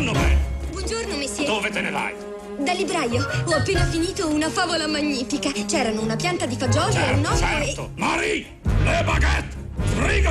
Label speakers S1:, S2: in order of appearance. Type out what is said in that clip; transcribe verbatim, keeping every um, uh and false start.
S1: Buongiorno, bene.
S2: Buongiorno, monsieur.
S1: Dove te ne vai?
S2: Da libraio. Ho appena finito una favola magnifica. C'erano una pianta di fagioli e un
S1: Certo,
S2: ovo
S1: certo.
S2: e...
S1: Marie, le baguette! Sbrigati!